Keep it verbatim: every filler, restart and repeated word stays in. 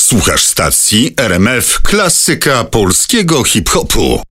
Słuchasz stacji R M F Klasyka Polskiego Hip-Hopu.